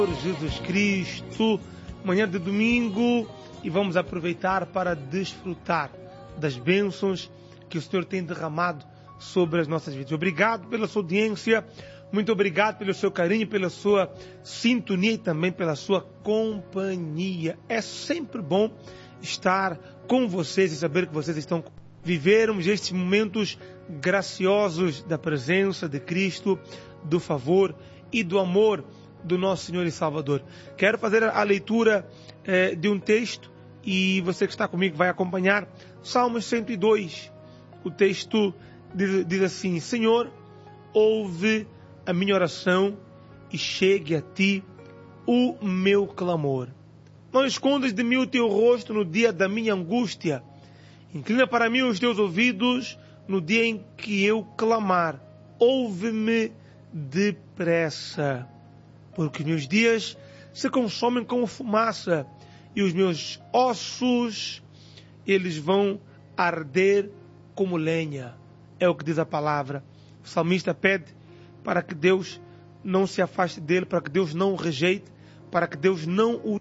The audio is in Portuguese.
Jesus Cristo, manhã de domingo, e vamos aproveitar para desfrutar das bênçãos que o Senhor tem derramado sobre as nossas vidas. Obrigado pela sua audiência, muito obrigado pelo seu carinho, pela sua sintonia e também pela sua companhia. É sempre bom estar com vocês e saber que vocês estão vivermos estes momentos graciosos da presença de Cristo, do favor e do amor do nosso Senhor e Salvador. Quero fazer a leitura de um texto e você que está comigo vai acompanhar. Salmos 102. O texto diz assim: Senhor, ouve a minha oração e chegue a ti o meu clamor. Não escondas de mim o teu rosto no dia da minha angústia. Inclina para mim os teus ouvidos no dia em que eu clamar. Ouve-me depressa, porque meus dias se consomem como fumaça e os meus ossos, eles vão arder como lenha. É o que diz a palavra. O salmista pede para que Deus não se afaste dele, para que Deus não o rejeite, para que Deus não o